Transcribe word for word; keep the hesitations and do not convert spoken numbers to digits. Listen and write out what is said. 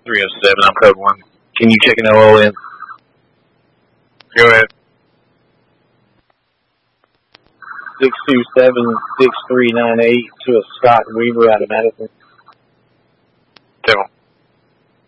three oh seven, I'm code one. Can you check an O O in? Go ahead. six two seven, six three nine eight to a Scott Weaver out of Madison. Tell him.